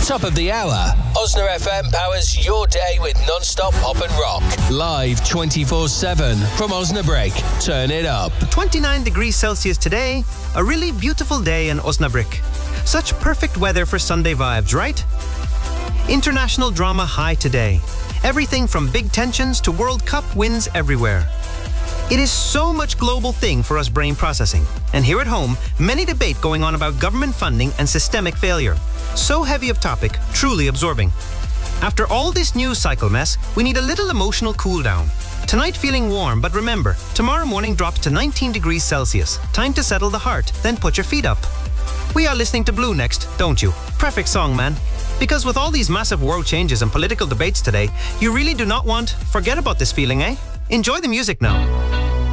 Top of the hour. Osna FM powers your day with non-stop pop and rock. Live 24/7 from Osnabrück. Turn it up. 29 degrees Celsius today. A really beautiful day in Osnabrück. Such perfect weather for Sunday vibes, right? International drama high today. Everything from big tensions to World Cup wins everywhere. It is so much global thing for us brain processing. And here at home, many debate going on about government funding and systemic failure. So heavy of topic, truly absorbing. After all this news cycle mess, we need a little emotional cool down. Tonight feeling warm, but remember, tomorrow morning drops to 19 degrees Celsius. Time to settle the heart, then put your feet up. We are listening to Blue next, don't you? Perfect song, man. Because with all these massive world changes and political debates today, you really do not want, forget about this feeling, eh? Enjoy the music now.